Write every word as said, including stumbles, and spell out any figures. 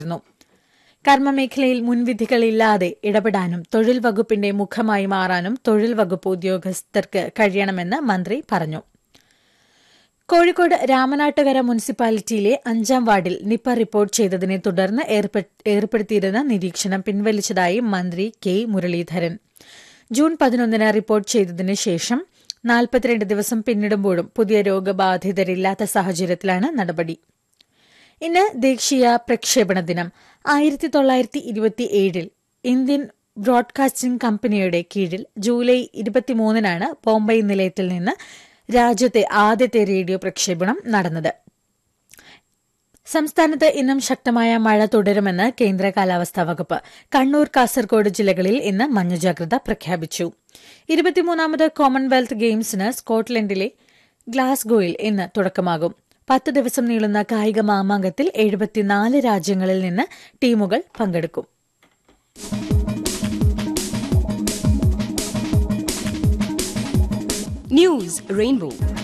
കർമ്മമേഖലയിൽ മുൻവിധികളില്ലാതെ ഇടപെടാനും തൊഴിൽ വകുപ്പിന്റെ മുഖമായി മാറാനും തൊഴിൽ വകുപ്പ് ഉദ്യോഗസ്ഥർക്ക് കഴിയണമെന്ന് മന്ത്രി പറഞ്ഞു. കോഴിക്കോട് രാമനാട്ടുകര മുനിസിപ്പാലിറ്റിയിലെ അഞ്ചാം വാർഡിൽ നിപ റിപ്പോർട്ട് ചെയ്തതിനെ തുടർന്ന് ഏർപ്പെടുത്തിയിരുന്ന നിരീക്ഷണം പിൻവലിച്ചതായി മന്ത്രി കെ മുരളീധരൻ. ജൂൺ പതിനൊന്നിന് റിപ്പോർട്ട് ചെയ്തതിനു ശേഷം നാൽപ്പത്തിരണ്ട് ദിവസം പിന്നിടുമ്പോഴും പുതിയ രോഗബാധിതരില്ലാത്ത സാഹചര്യത്തിലാണ് നടപടി. ഇന്ന് ദേശീയ പ്രക്ഷേപണ ദിനം. ആയിരത്തി തൊള്ളായിരത്തി ഇരുപത്തിയേഴിൽ ഇന്ത്യൻ ബ്രോഡ്കാസ്റ്റിംഗ് കമ്പനിയുടെ കീഴിൽ ജൂലൈ ഇരുപത്തിമൂന്നിനാണ് ബോംബെ നിലയത്തിൽ നിന്ന് രാജ്യത്തെ ആദ്യത്തെ റേഡിയോ പ്രക്ഷേപണം നടന്നത്. സംസ്ഥാനത്ത് ഇന്നും ശക്തമായ മഴ തുടരുമെന്ന് കേന്ദ്ര കാലാവസ്ഥാ വകുപ്പ്. കണ്ണൂർ, കാസർഗോഡ് ജില്ലകളിൽ ഇന്ന് മഞ്ഞജാഗ്രത പ്രഖ്യാപിച്ചു. ഇരുപത്തിമൂന്നാമത് കോമൺവെൽത്ത് ഗെയിംസിന് സ്കോട്ട്ലൻഡിലെ ഗ്ലാസ്ഗോയിൽ ഇന്ന് തുടക്കമാകും. പത്ത് ദിവസം നീളുന്ന കായിക മാമാങ്കത്തിൽ എഴുപത്തിനാല് രാജ്യങ്ങളിൽ നിന്ന് ടീമുകൾ പങ്കെടുക്കും. News rainbow.